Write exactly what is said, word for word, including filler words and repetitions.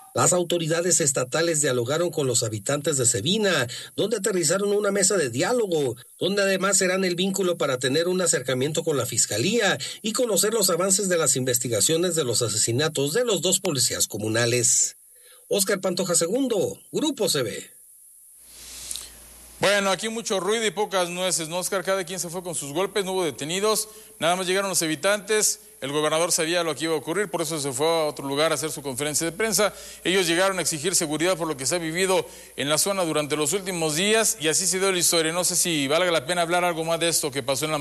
Las autoridades estatales dialogaron con los habitantes de Cebina, donde aterrizaron una mesa de diálogo, donde además serán el vínculo para tener un acercamiento con la fiscalía y conocer los avances de las investigaciones de los asesinatos de los dos policías comunales. Óscar Pantoja segundo, Grupo C B. Bueno, aquí mucho ruido y pocas nueces, ¿no, Oscar? Cada quien se fue con sus golpes, no hubo detenidos, nada más llegaron los habitantes, el gobernador sabía lo que iba a ocurrir, por eso se fue a otro lugar a hacer su conferencia de prensa. Ellos llegaron a exigir seguridad por lo que se ha vivido en la zona durante los últimos días y así se dio la historia. No sé si valga la pena hablar algo más de esto que pasó en la